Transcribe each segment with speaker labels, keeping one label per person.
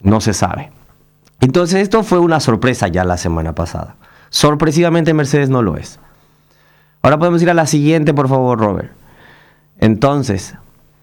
Speaker 1: No se sabe. Entonces esto fue una sorpresa ya la semana pasada. Sorpresivamente Mercedes no lo es. Ahora podemos ir a la siguiente, por favor, Robert. Entonces,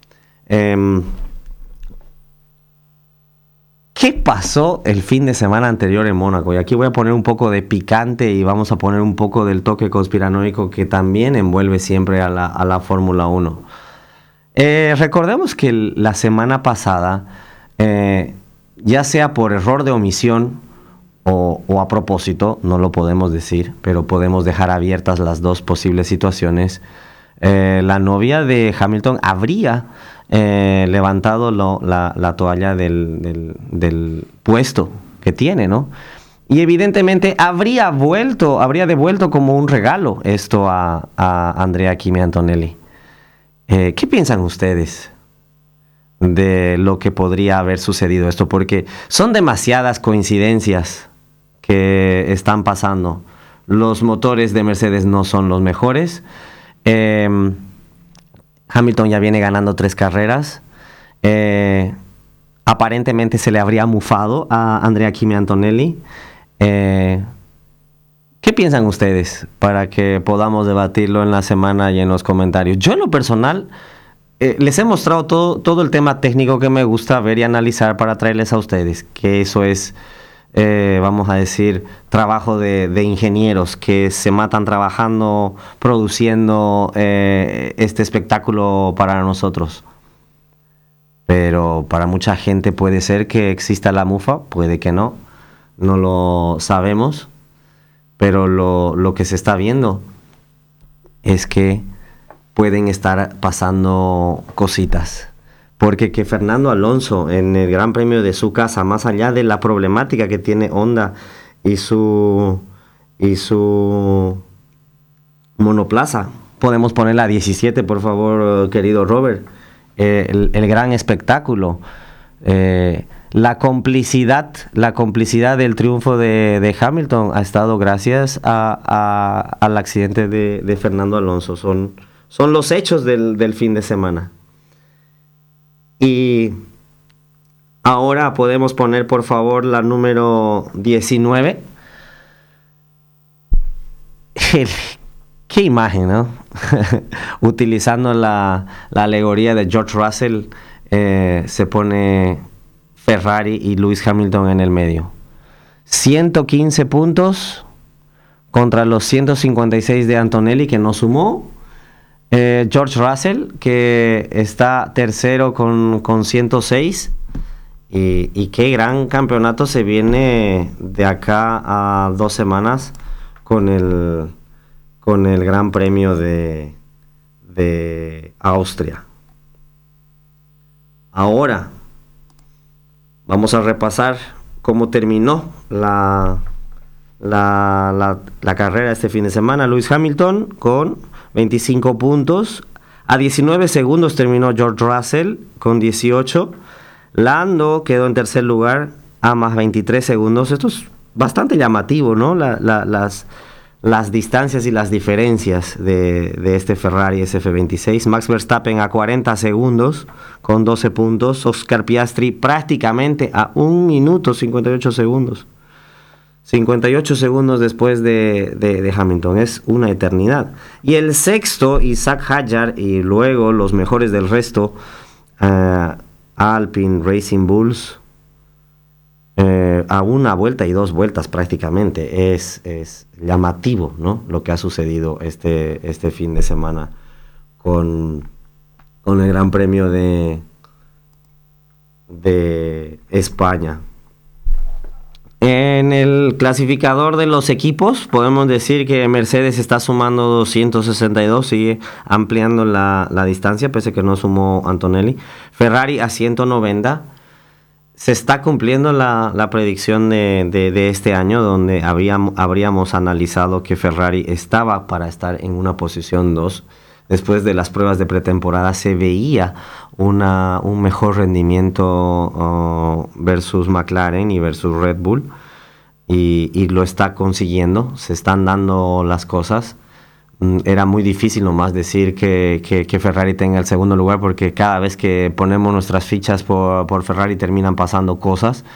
Speaker 1: ¿qué pasó el fin de semana anterior en Mónaco? Y aquí voy a poner un poco de picante y vamos a poner un poco del toque conspiranoico que también envuelve siempre a la Fórmula 1. Recordemos que la semana pasada, ya sea por error de omisión o a propósito, no lo podemos decir, pero podemos dejar abiertas las dos posibles situaciones. La novia de Hamilton habría levantado la toalla del puesto que tiene, ¿no? Y evidentemente habría devuelto como un regalo esto a Andrea Kimi Antonelli. ¿Qué piensan ustedes de lo que podría haber sucedido esto? Porque son demasiadas coincidencias que están pasando. Los motores de Mercedes no son los mejores. Hamilton ya viene ganando 3 carreras. Aparentemente se le habría mufado a Andrea Kimi Antonelli. ¿Qué piensan ustedes para que podamos debatirlo en la semana y en los comentarios? Yo en lo personal les he mostrado todo el tema técnico que me gusta ver y analizar para traerles a ustedes, que eso es, vamos a decir, trabajo de ingenieros que se matan trabajando, produciendo este espectáculo para nosotros. Pero para mucha gente puede ser que exista la mufa, puede que no lo sabemos, pero lo que se está viendo es que pueden estar pasando cositas. Porque que Fernando Alonso en el Gran Premio de su casa, más allá de la problemática que tiene Honda y su monoplaza, podemos ponerla a 17, por favor, querido Robert, el gran espectáculo, la complicidad del triunfo de Hamilton ha estado gracias al accidente de Fernando Alonso. Son los hechos del fin de semana. Y ahora podemos poner, por favor, la número 19. Qué imagen, ¿no? Utilizando la alegoría de George Russell, se pone Ferrari y Lewis Hamilton en el medio. 115 puntos contra los 156 de Antonelli, que no sumó. George Russell, que está tercero con 106. Y qué gran campeonato se viene de acá a 2 semanas con el Gran Premio de Austria. Ahora vamos a repasar cómo terminó la carrera este fin de semana. Lewis Hamilton con 25 puntos. A 19 segundos terminó George Russell con 18. Lando quedó en tercer lugar a más 23 segundos. Esto es bastante llamativo, ¿no? Las distancias y las diferencias de este Ferrari SF26. Max Verstappen a 40 segundos con 12 puntos. Oscar Piastri prácticamente a 1 minuto 58 segundos. 58 segundos después de Hamilton. Es una eternidad. Y el sexto, Isaac Hadjar, y luego los mejores del resto, Alpine, Racing Bulls, a 1 vuelta y 2 vueltas prácticamente. Es llamativo, ¿no? Lo que ha sucedido este fin de semana con el Gran Premio de España. En el clasificador de los equipos podemos decir que Mercedes está sumando 262, sigue ampliando la distancia, pese a que no sumó Antonelli. Ferrari a 190. Se está cumpliendo la predicción de este año, donde habríamos analizado que Ferrari estaba para estar en una posición 2. Después de las pruebas de pretemporada se veía un mejor rendimiento versus McLaren y versus Red Bull, y lo está consiguiendo. Se están dando las cosas. Era muy difícil nomás decir que Ferrari tenga el segundo lugar, porque cada vez que ponemos nuestras fichas por Ferrari terminan pasando cosas.